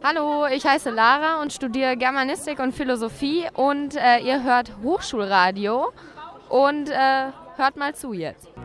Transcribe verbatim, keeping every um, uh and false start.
Hallo, ich heiße Lara und studiere Germanistik und Philosophie und äh, ihr hört Hochschulradio und äh, hört mal zu jetzt.